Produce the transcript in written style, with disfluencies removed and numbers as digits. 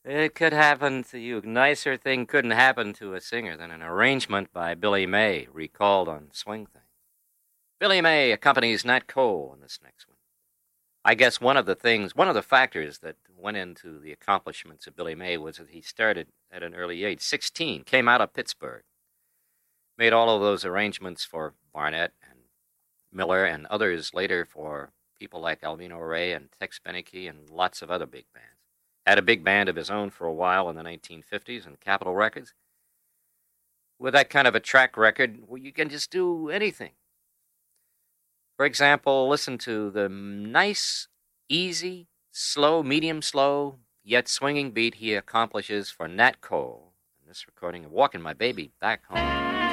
It could happen to you. Nicer thing couldn't happen to a singer than an arrangement by Billy May, recalled on Swing Thing. Billy May accompanies Nat Cole in this next one. I guess one of the factors that went into the accomplishments of Billy May was that he started at an early age, 16, came out of Pittsburgh, made all of those arrangements for Barnett and Miller and others later for people like Alvino Rey and Tex Beneke and lots of other big bands. Had a big band of his own for a while in the 1950s and Capitol Records. With that kind of a track record, well, you can just do anything. For example, listen to the nice, easy, slow, medium slow, yet swinging beat he accomplishes for Nat Cole in this recording of Walking My Baby Back Home.